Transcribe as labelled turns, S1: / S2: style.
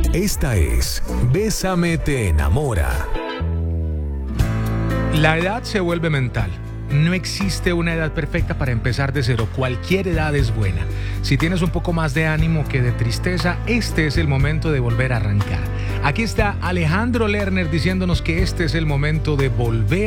S1: Esta es Bésame te enamora.
S2: La edad se vuelve mental. No existe una edad perfecta para empezar de cero. Cualquier edad es buena. Si tienes un poco más de ánimo que de tristeza, este es el momento de volver a arrancar. Aquí está Alejandro Lerner diciéndonos que este es el momento de volver